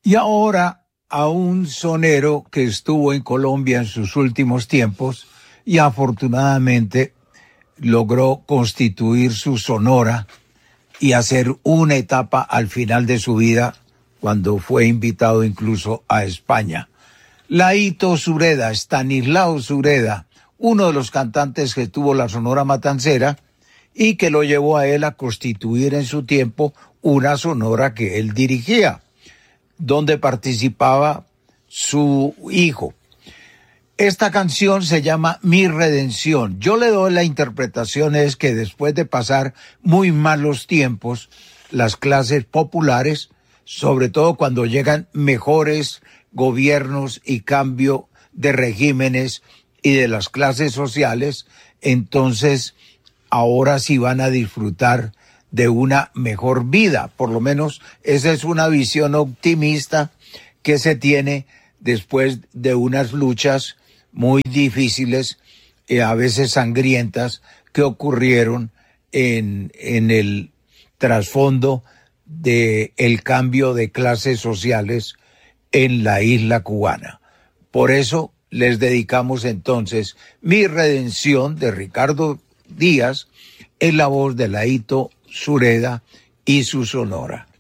Y ahora a un sonero que estuvo en Colombia en sus últimos tiempos y afortunadamente logró constituir su sonora y hacer una etapa al final de su vida cuando fue invitado incluso a España. Laito Sureda, Estanislao Sureda, uno de los cantantes que tuvo la Sonora Matancera y que lo llevó a él a constituir en su tiempo una sonora que él dirigía, donde participaba su hijo. Esta canción se llama Mi Redención. Yo le doy la interpretación es que después de pasar muy malos tiempos, las clases populares, sobre todo cuando llegan mejores gobiernos y cambio de regímenes y de las clases sociales, entonces ahora sí van a disfrutar de una mejor vida. Por lo menos esa es una visión optimista que se tiene después de unas luchas muy difíciles, a veces sangrientas, que ocurrieron en el trasfondo del cambio de clases sociales en la isla cubana. Por eso les dedicamos entonces Mi Redención de Ricardo Díaz en la voz de Laito Sureda y su sonora.